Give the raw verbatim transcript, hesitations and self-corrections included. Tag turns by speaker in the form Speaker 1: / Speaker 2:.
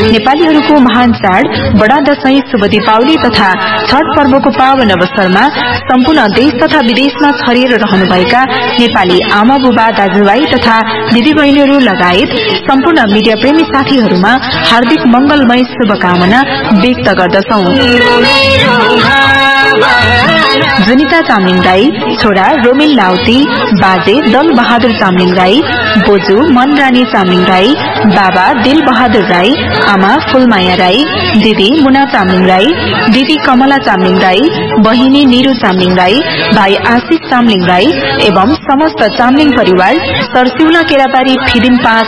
Speaker 1: नेपालीहरूको महान चाड बडा दशैं, शुभ दीपावली तथा छठ पर्वको पावन अवसरमा सम्पूर्ण देश तथा विदेशमा छरिएर रहनुभएका नेपाली आमा बुबा दाजुभाइ तथा दिदीबहिनीहरू लगायत सम्पूर्ण मीडिया प्रेमी साथीहरूमा हार्दिक मंगलमय शुभकामना व्यक्त गर्दछौं। जुनिता चामलिङ राई, छोरा रोमिल लाउती, बाजे दल बहादुर चामलिङ राई, बोजू मनरानी चामलिङ राई, बाबा दिल बहादुर राई, आमा फूलमाया राई, दिदी मुना चामलिङ राई, दिदी कमला चामलिङ राई, बहिनी निरू चामलिङ राई, भाइ आशिष चामलिङ राई एवं समस्त चामलिङ परिवार सरसिउला केराबारी फिदिम पाँच